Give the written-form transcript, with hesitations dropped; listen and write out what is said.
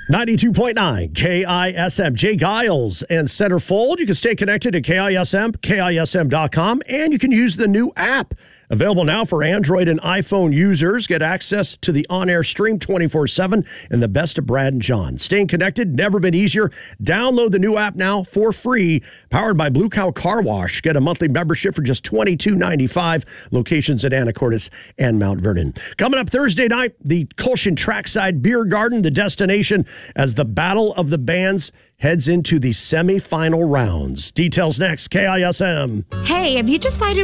92.9 KISM. Jay Giles and Centerfold. You can stay connected to KISM, KISM.com, and you can use the new app. Available now for Android and iPhone users. Get access to the on-air stream 24/7 and the best of Brad and John. Staying connected, never been easier. Download the new app now for free. Powered by Blue Cow Car Wash. Get a monthly membership for just $22.95. Locations at Anacortes and Mount Vernon. Coming up Thursday night, the Colshan Trackside Beer Garden, the destination as the Battle of the Bands heads into the semifinal rounds. Details next, KISM. Hey, have you decided